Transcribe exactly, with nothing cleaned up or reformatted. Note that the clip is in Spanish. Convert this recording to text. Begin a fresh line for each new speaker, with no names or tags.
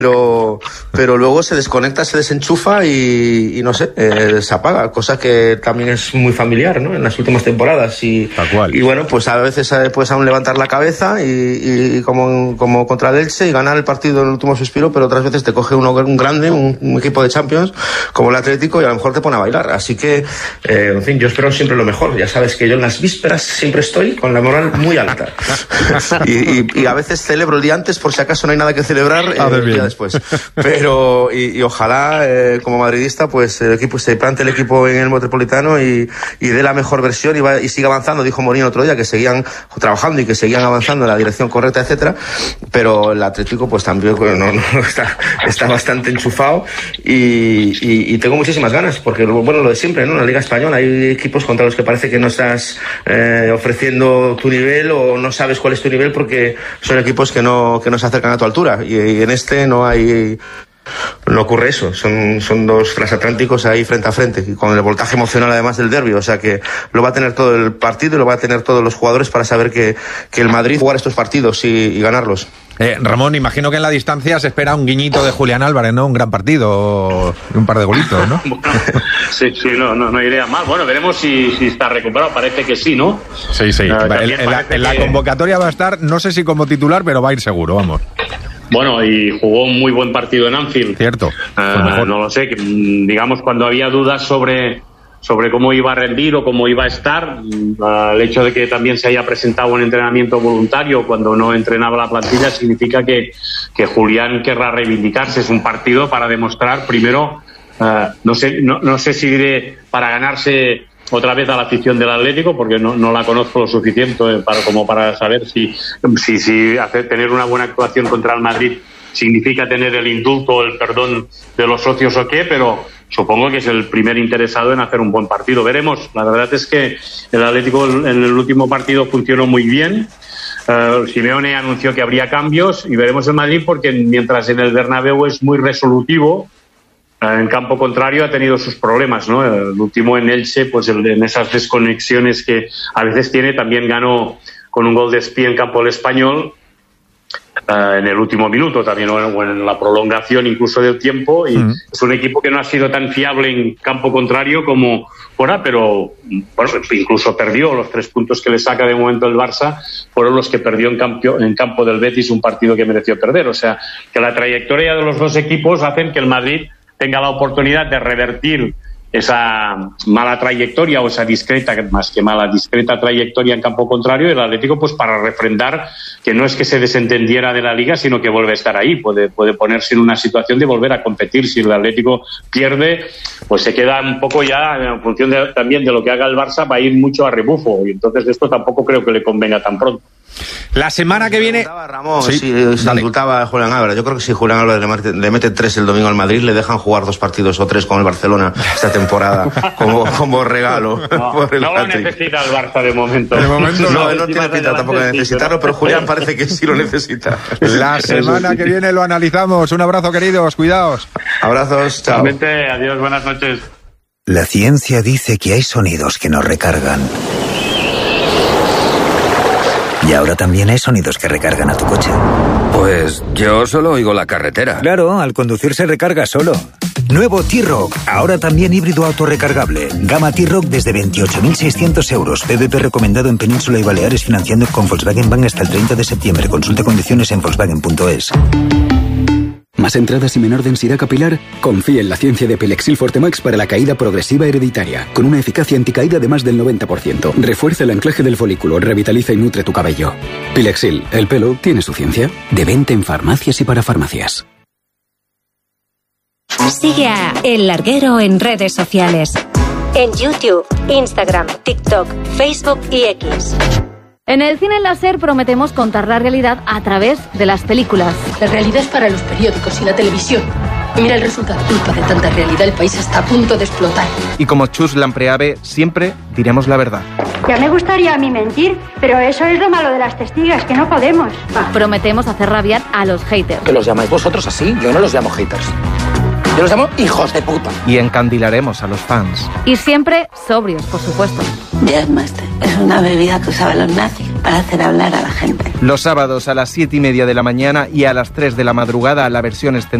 Pero, pero luego se desconecta, se desenchufa y, y no sé, eh, se apaga, cosa que también es muy familiar, ¿no? En las últimas temporadas y, y bueno, pues a veces puedes aún levantar la cabeza y, y como, como contra el Elche y ganar el partido en el último suspiro, pero otras veces te coge uno, un grande, un, un equipo de Champions como el Atlético y a lo mejor te pone a bailar, así que eh, en fin, yo espero siempre lo mejor, ya sabes que yo en las vísperas siempre estoy con la moral muy alta y, y, y a veces celebro el día antes por si acaso no hay nada que celebrar eh, el día después. Pero, y, y ojalá, eh, como madridista, pues el equipo se plante el equipo en el Metropolitano y, y dé la mejor versión y, va, y siga avanzando. Dijo Mourinho otro día que seguían trabajando y que seguían avanzando en la dirección correcta, etcétera. Pero el Atlético, pues también no, no, está, está bastante enchufado y, y, y tengo muchísimas ganas, porque, bueno, lo de siempre, ¿no? En la Liga Española hay equipos contra los que parece que no estás eh, ofreciendo tu nivel o no sabes cuál es tu nivel porque son equipos que no, que no se acercan a tu altura. Y, y en este no hay. No ocurre eso, son, son dos transatlánticos ahí frente a frente y con el voltaje emocional además del derbi, o sea que lo va a tener todo el partido y lo va a tener todos los jugadores para saber que, que el Madrid jugar estos partidos y, y ganarlos.
Eh, Ramón, imagino que en la distancia se espera un guiñito de Julián Álvarez, ¿no? Un gran partido y un par de golitos, ¿no?
Bueno, sí, sí, no, no, no iría mal. Bueno, veremos si, si está recuperado, parece que sí, ¿no?
Sí, sí, uh, en, en, la, en la convocatoria va a estar, no sé si como titular, pero va a ir seguro, vamos.
Bueno, y jugó un muy buen partido en Anfield.
Cierto.
Uh, no lo sé, que, digamos, cuando había dudas sobre, sobre cómo iba a rendir o cómo iba a estar, uh, el hecho de que también se haya presentado un entrenamiento voluntario cuando no entrenaba la plantilla significa que, que Julián querrá reivindicarse. Es un partido para demostrar, primero, uh, no sé, no, no sé si diré para ganarse otra vez a la afición del Atlético, porque no, no la conozco lo suficiente para, como para saber si, si, si hacer, tener una buena actuación contra el Madrid significa tener el indulto o el perdón de los socios o qué, pero supongo que es el primer interesado en hacer un buen partido. Veremos. La verdad es que el Atlético en el último partido funcionó muy bien. Uh, Simeone anunció que habría cambios y veremos el Madrid, porque mientras en el Bernabéu es muy resolutivo, en campo contrario ha tenido sus problemas, ¿no? El último en Elche, pues el, en esas desconexiones que a veces tiene, también ganó con un gol de espía en campo del Español, uh, en el último minuto también, o en la prolongación incluso del tiempo, y uh-huh. es un equipo que no ha sido tan fiable en campo contrario como fuera, pero bueno, incluso perdió los tres puntos que le saca de momento el Barça, fueron los que perdió en campo, en campo del Betis, un partido que mereció perder. O sea, que la trayectoria de los dos equipos hacen que el Madrid tenga la oportunidad de revertir esa mala trayectoria o esa discreta, más que mala, discreta trayectoria en campo contrario, y el Atlético pues para refrendar que no es que se desentendiera de la Liga, sino que vuelve a estar ahí, puede, puede ponerse en una situación de volver a competir. Si el Atlético pierde, pues se queda un poco ya, en función de, también de lo que haga el Barça, va a ir mucho a rebufo, y entonces esto tampoco creo que le convenga tan pronto.
La semana que viene...
Ramón, sí, sí, se indultaba a Julián Álvarez. Yo creo que si Julián Álvarez le mete, le mete tres el domingo al Madrid, le dejan jugar dos partidos o tres con el Barcelona esta temporada como, como regalo.
No, no lo necesita el Barça de momento.
De momento no, no, no tiene pinta tampoco de necesitarlo, pero Julián parece que sí lo necesita.
La semana que viene lo analizamos. Un abrazo, queridos, cuidaos.
Abrazos, chao.
Realmente, adiós, buenas noches.
La ciencia dice que hay sonidos que nos recargan. Y ahora también hay sonidos que recargan a tu coche.
Pues yo solo oigo la carretera.
Claro, al conducir se recarga solo. Nuevo T-Roc, ahora también híbrido autorrecargable. Gama T-Roc desde veintiocho mil seiscientos euros. P V P recomendado en Península y Baleares, financiando con Volkswagen Bank hasta el treinta de septiembre. Consulta condiciones en volkswagen punto es.
¿Más entradas y menor densidad capilar? Confía en la ciencia de Pilexil Fortemax para la caída progresiva hereditaria, con una eficacia anticaída de más del noventa por ciento. Refuerza el anclaje del folículo, revitaliza y nutre tu cabello. Pilexil, el pelo tiene su ciencia. De venta en farmacias y para farmacias.
Sigue a El Larguero en redes sociales. En YouTube, Instagram, TikTok, Facebook y X.
En el cine láser prometemos contar la realidad a través de las películas.
La realidad es para los periódicos y la televisión. Y mira el resultado. Culpa de tanta realidad, el país está a punto de explotar.
Y como Chus Lampreave, siempre diremos la verdad.
Ya me gustaría a mí mentir, pero eso es lo malo de las testigas, que no podemos.
Ah. Prometemos hacer rabiar a los haters.
¿Que los llamáis vosotros así? Yo no los llamo haters. Yo los llamo hijos de puta.
Y encandilaremos a los fans.
Y siempre sobrios, por supuesto.
Ya, máster.
Es una bebida que usaban los nazis para hacer hablar a la gente.
Los sábados a las siete y media de la mañana y a las tres de la madrugada la versión extendida